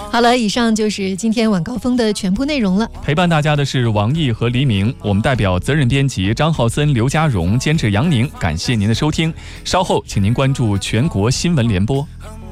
好了，以上就是今天晚高峰的全部内容了。 陪伴大家的是王毅和黎明，我们代表责任编辑张浩森、刘家荣，监制杨宁，感谢您的收听。稍后请您关注全国新闻联播。